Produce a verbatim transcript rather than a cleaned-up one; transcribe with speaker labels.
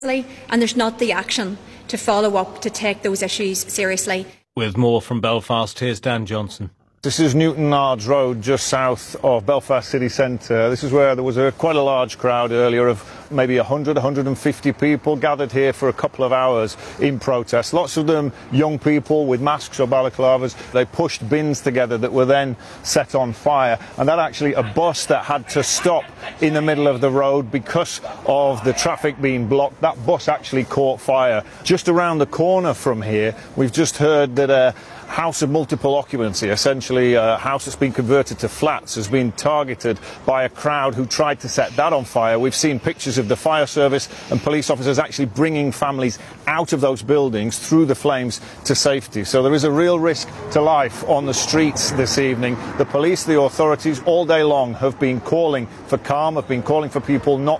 Speaker 1: and there's not the action to follow up to take those issues seriously.
Speaker 2: With more from Belfast, here's Dan Johnson.
Speaker 3: This is Newtonards Road, just south of Belfast city centre. This is where there was a, quite a large crowd earlier of maybe one hundred, one hundred fifty people gathered here for a couple of hours in protest. Lots of them young people with masks or balaclavas. They pushed bins together that were then set on fire. And that actually, a bus that had to stop in the middle of the road because of the traffic being blocked, that bus actually caught fire. Just around the corner from here, we've just heard that a house of multiple occupancy, essentially a house that's been converted to flats, has been targeted by a crowd who tried to set that on fire. We've seen pictures of the fire service and police officers actually bringing families out of those buildings through the flames to safety. So there is a real risk to life on the streets this evening. The police, the authorities, all day long have been calling for calm, have been calling for people not